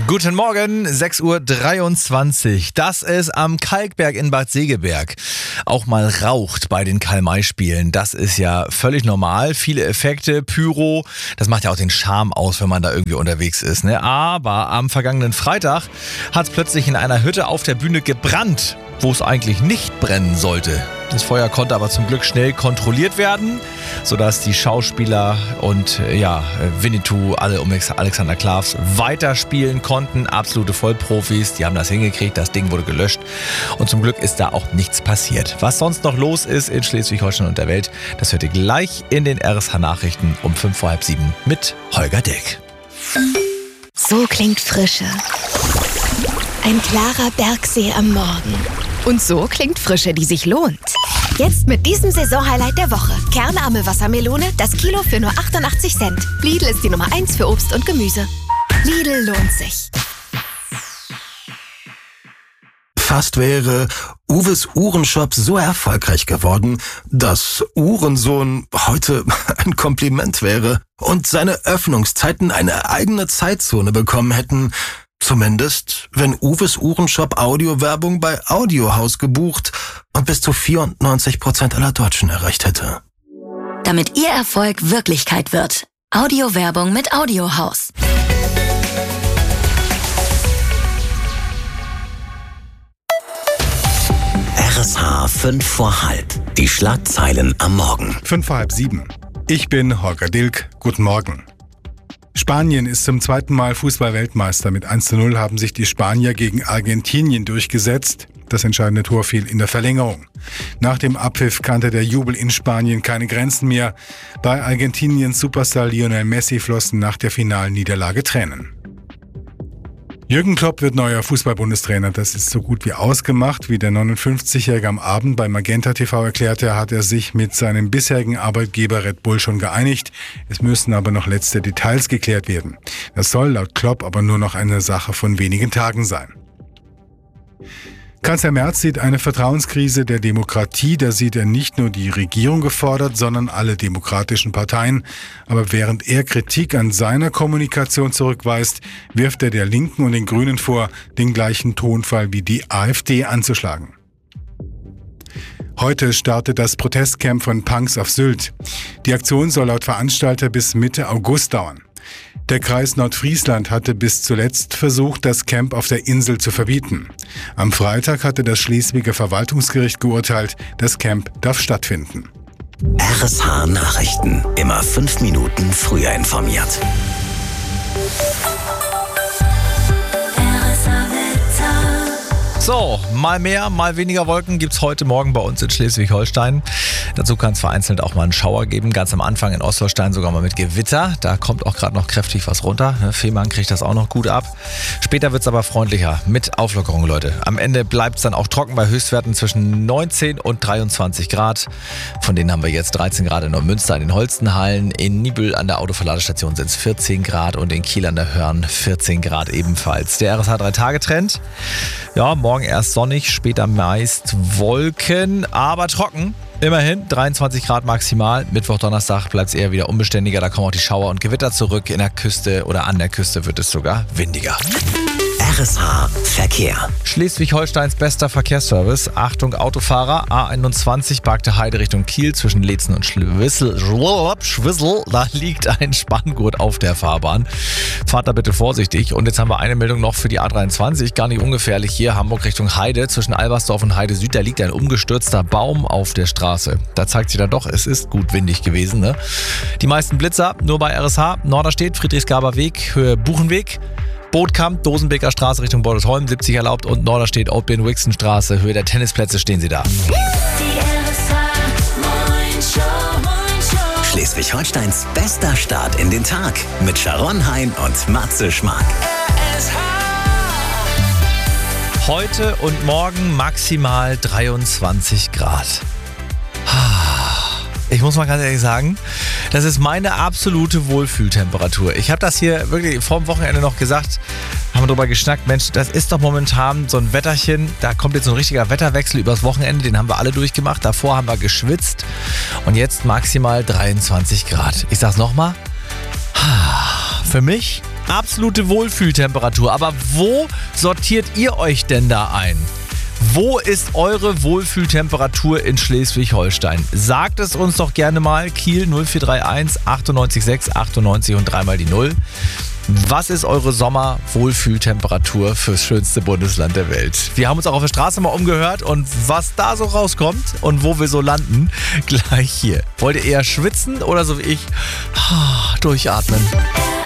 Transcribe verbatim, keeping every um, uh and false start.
Guten Morgen, sechs Uhr dreiundzwanzig. Dass es am Kalkberg in Bad Segeberg auch mal raucht bei den Karl-May-Spielen, das ist ja völlig normal. Viele Effekte, Pyro, das macht ja auch den Charme aus, wenn man da irgendwie unterwegs ist, ne? Aber am vergangenen Freitag hat es plötzlich in einer Hütte auf der Bühne gebrannt, wo es eigentlich nicht brennen sollte. Das Feuer konnte aber zum Glück schnell kontrolliert werden, sodass die Schauspieler und ja, Winnetou, alle um Alexander Klavs weiterspielen konnten. Absolute Vollprofis, die haben das hingekriegt, das Ding wurde gelöscht und zum Glück ist da auch nichts passiert. Was sonst noch los ist in Schleswig-Holstein und der Welt, das hört ihr gleich in den R S H-Nachrichten um fünf vor halb sieben mit Holger Dilk. So klingt Frische. Ein klarer Bergsee am Morgen. Und so klingt Frische, die sich lohnt. Jetzt mit diesem Saisonhighlight der Woche. Kernarme Wassermelone, das Kilo für nur achtundachtzig Cent. Lidl ist die Nummer eins für Obst und Gemüse. Lidl lohnt sich. Fast wäre Uwes Uhrenshop so erfolgreich geworden, dass Uhrensohn heute ein Kompliment wäre und seine Öffnungszeiten eine eigene Zeitzone bekommen hätten. Zumindest, wenn Uwes Uhrenshop Audiowerbung bei Audiohaus gebucht und bis zu vierundneunzig Prozent aller Deutschen erreicht hätte. Damit Ihr Erfolg Wirklichkeit wird. Audiowerbung mit Audiohaus. R S H fünf vor halb. Die Schlagzeilen am Morgen. fünf vor halb sieben. Ich bin Holger Dilk. Guten Morgen. Spanien ist zum zweiten Mal Fußball-Weltmeister. Mit eins zu null haben sich die Spanier gegen Argentinien durchgesetzt. Das entscheidende Tor fiel in der Verlängerung. Nach dem Abpfiff kannte der Jubel in Spanien keine Grenzen mehr. Bei Argentiniens Superstar Lionel Messi flossen nach der finalen Niederlage Tränen. Jürgen Klopp wird neuer Fußball-Bundestrainer. Das ist so gut wie ausgemacht. Wie der neunundfünfzigjährige am Abend bei Magenta T V erklärte, hat er sich mit seinem bisherigen Arbeitgeber Red Bull schon geeinigt. Es müssen aber noch letzte Details geklärt werden. Das soll laut Klopp aber nur noch eine Sache von wenigen Tagen sein. Kanzler Merz sieht eine Vertrauenskrise der Demokratie. Da sieht er nicht nur die Regierung gefordert, sondern alle demokratischen Parteien. Aber während er Kritik an seiner Kommunikation zurückweist, wirft er der Linken und den Grünen vor, den gleichen Tonfall wie die AfD anzuschlagen. Heute startet das Protestcamp von Punks auf Sylt. Die Aktion soll laut Veranstalter bis Mitte August dauern. Der Kreis Nordfriesland hatte bis zuletzt versucht, das Camp auf der Insel zu verbieten. Am Freitag hatte das Schleswiger Verwaltungsgericht geurteilt, das Camp darf stattfinden. R S H Nachrichten. Immer fünf Minuten früher informiert. So, mal mehr, mal weniger Wolken gibt's heute Morgen bei uns in Schleswig-Holstein. Dazu kann es vereinzelt auch mal einen Schauer geben. Ganz am Anfang in Ostholstein sogar mal mit Gewitter. Da kommt auch gerade noch kräftig was runter. Fehmarn kriegt das auch noch gut ab. Später wird's aber freundlicher mit Auflockerung, Leute. Am Ende bleibt's dann auch trocken bei Höchstwerten zwischen neunzehn und dreiundzwanzig Grad. Von denen haben wir jetzt dreizehn Grad in Neumünster an den Holstenhallen. In Nibel an der Autoverladestation sind es vierzehn Grad und in Kiel an der Hörn vierzehn Grad ebenfalls. Der R S H drei Tage Trend. Ja, morgen erst sonnig, später meist Wolken, aber trocken. Immerhin dreiundzwanzig Grad maximal. Mittwoch, Donnerstag bleibt es eher wieder unbeständiger. Da kommen auch die Schauer und Gewitter zurück. In der Küste oder an der Küste wird es sogar windiger. R S H Verkehr. Schleswig-Holsteins bester Verkehrsservice. Achtung Autofahrer, A einundzwanzig Barkte Heide Richtung Kiel zwischen Leetzen und Schwissel. Schwissel, da liegt ein Spanngurt auf der Fahrbahn. Fahrt da bitte vorsichtig. Und jetzt haben wir eine Meldung noch für die A dreiundzwanzig. Gar nicht ungefährlich hier, Hamburg Richtung Heide. Zwischen Albersdorf und Heide Süd, da liegt ein umgestürzter Baum auf der Straße. Da zeigt sich dann doch, es ist gut windig gewesen, ne? Die meisten Blitzer nur bei R S H. Norderstedt, Friedrichsgaber Weg, Höhe Buchenweg. Bootkamp, Dosenbeker Straße Richtung Bordesholm, siebzig erlaubt und Norderstedt, Oatbin-Wixen Straße, Höhe der Tennisplätze stehen sie da. Schleswig-Holsteins bester Start in den Tag mit Sharon Hein und Matze Schmark. Heute und morgen maximal dreiundzwanzig Grad. Ich muss mal ganz ehrlich sagen, das ist meine absolute Wohlfühltemperatur. Ich habe das hier wirklich vor dem Wochenende noch gesagt, haben wir drüber geschnackt, Mensch, das ist doch momentan so ein Wetterchen, da kommt jetzt so ein richtiger Wetterwechsel übers Wochenende, den haben wir alle durchgemacht, davor haben wir geschwitzt und jetzt maximal dreiundzwanzig Grad. Ich sag's nochmal, für mich Absolute Wohlfühltemperatur. Aber wo sortiert ihr euch denn da ein? Wo ist eure Wohlfühltemperatur in Schleswig-Holstein? Sagt es uns doch gerne mal. Kiel null vier drei eins achtundneunzig sechs achtundneunzig und dreimal die null. Was ist eure Sommer-Wohlfühltemperatur fürs schönste Bundesland der Welt? Wir haben uns auch auf der Straße mal umgehört und was da so rauskommt und wo wir so landen, gleich hier. Wollt ihr eher schwitzen oder so wie ich durchatmen?